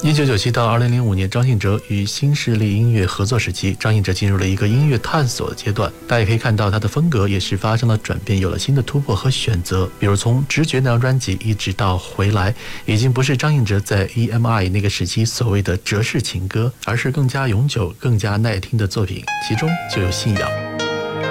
1997到2005年，张信哲与新势力音乐合作时期，张信哲进入了一个音乐探索的阶段。大家也可以看到，他的风格也是发生了转变，有了新的突破和选择。比如从《直觉》那张专辑一直到《回来》，已经不是张信哲在 EMI 那个时期所谓的折式情歌，而是更加永久、更加耐听的作品，其中就有信仰。